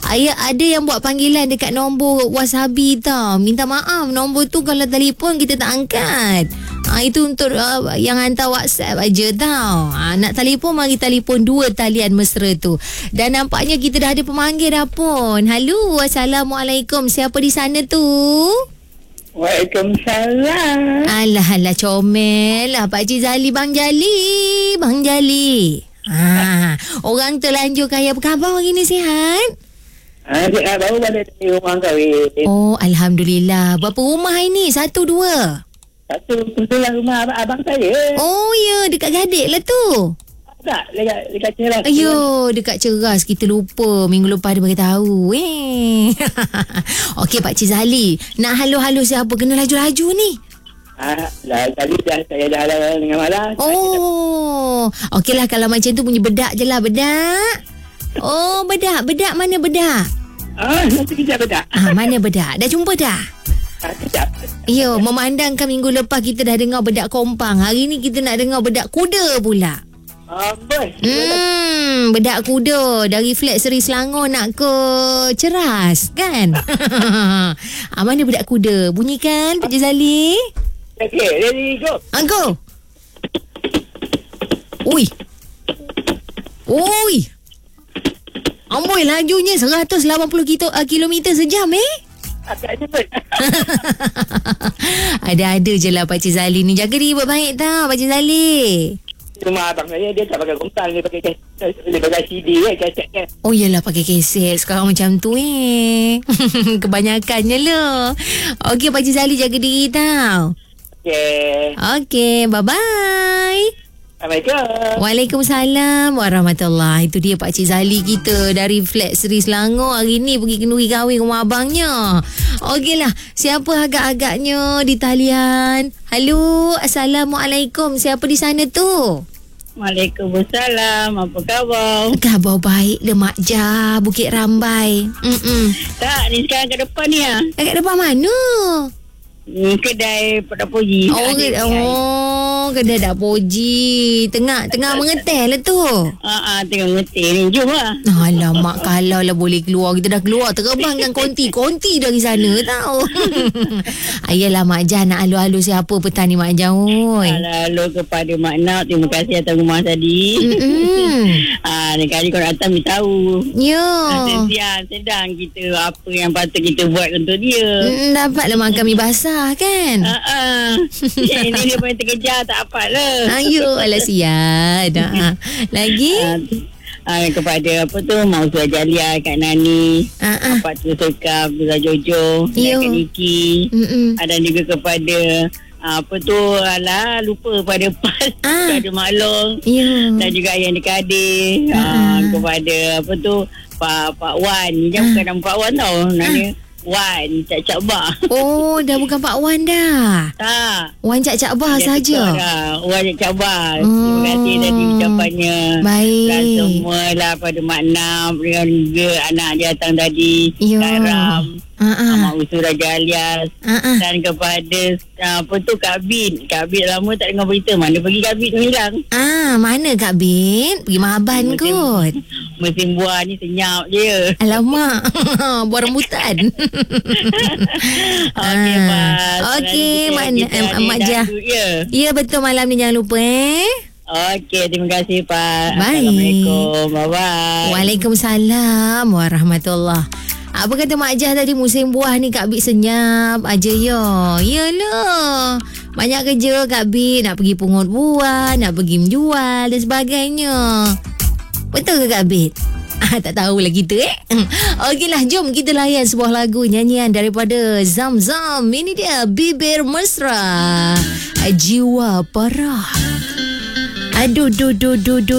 Ada yang buat panggilan dekat nombor Wasabi tau. Minta maaf, nombor tu kalau telefon kita tak angkat. Itu untuk yang hantar WhatsApp aja tau. Nak telefon, mari telefon 2 talian mesra tu. Dan nampaknya kita dah ada pemanggil dah pun. Halo, Assalamualaikum. Siapa di sana tu? Waalaikumsalam. Alah, comel lah Pakcik Zali, Bang Jali. Orang terlanjur kaya. Apa khabar hari ni, sihat? Baru balik dari rumah kahwin. Oh, Alhamdulillah. Berapa rumah ini? 1, 2? Satu kebetulan rumah abang saya. Oh ya, dekat Gadik lah tu. Tak, dekat Ceras. Dekat Ceras. Kita lupa. Minggu lepas dia beritahu. Okey, Pakcik Zali. Nak halo-halo siapa? Kena laju-laju ni. Tadi saya dah halang dengan malas. Oh, okeylah kalau macam tu bunyi bedak je lah. Bedak. Oh, bedak. Bedak mana bedak? Nanti kejap bedak. Mana bedak? Dah jumpa dah? Kejap. Ya, memandangkan minggu lepas kita dah dengar bedak kompang. Hari ni kita nak dengar bedak kuda pula. Bedak kuda dari flat Seri Selangor nak ke Ceras kan? Mana bedak kuda? Bunyikan Pakcik Zali. Okay, ready, go. Go. Ui. Amboi, lajunya 180 km sejam Ada-ada je lah Pakcik Zali ni. Jaga diri baik tau Pakcik Zali. Rumah abang saya dia tak pakai kompang, dia pakai CD kaset kan. Oh iyalah, pakai kaset sekarang macam tu kebanyakannya lah. Okey Pakcik Zali, jaga diri tau. Okey, bye-bye. Assalamualaikum. Waalaikumsalam warahmatullahi. Itu dia Pakcik Zali kita dari flat Seri Selangor. Hari ni pergi kenduri kahwin rumah abangnya. Okeylah, siapa agak-agaknya di talian? Halo, Assalamualaikum. Siapa di sana tu? Waalaikumsalam. Apa khabar? Khabar baik le Mak Jah, Bukit Rambai. Tak, ni sekarang kat depan ni lah. Kat depan mana? Kedai Dapoji. Kedai Dapoji. Tengah mengeteh lah tu. Tengah mengeteh ni. Jom lah. Alamak, kalau lah boleh keluar. Kita dah keluar, terbangkan konti dari sana tau. Ayolah Mak Jah, nak alu-alu siapa petang ni Mak Jah? Alu kepada Mak Nak. Terima kasih atas rumah tadi. Ni kali kau datang beritahu. Sedang kita apa yang patut kita buat untuk dia. Dapatlah makan mi basah kan? Ini dia paling terkejar, tak apalah. Alah siap. Lagi? Kepada Mak Usua Jalia, Kak Nani, Pak Tu Sokap, Zah Jojo, Kak Niki. Dan juga kepada lupa pada Pas, kepada Mak Long, dan juga Ayah Dekadir, kepada Pak Wan. Ni bukan nama Pak Wan tau, namanya Wan Cak Bah. Oh, dah bukan Pak Wan dah. Tak. Wan Cak Bah saja. Wan Cak Bah. Terima kasih tadi ucapannya. Baik. Dan semualah pada Mak Nam dengan juga anak dia datang tadi. Karam. Mak Usur Raja Alias. Dan kepada Kak Bin. Kak Bin lama tak dengar berita. Mana pergi Kak Bin tu hilang. Mana Kak Bin? Pergi Mahaban kot. Musim buah ni senyap je. Alamak. Buah rambutan. Okey, Mak Jah. Ya, betul, malam ni jangan lupa Okey, terima kasih Pak. Bye. Assalamualaikum. Bye-bye. Waalaikumsalam warahmatullahi. Apa kata Mak Jah tadi, musim buah ni Kak Bik senyap aja ya. Yalah. Banyak kerja Kak Bik, nak pergi pungut buah, nak pergi menjual dan sebagainya. Betul ke Kak Bik? Tak tahulah kita Okeylah, jom kita layan sebuah lagu nyanyian daripada Zam-Zam. Ini dia Bibir Mesra, Jiwa Parah. Aduh,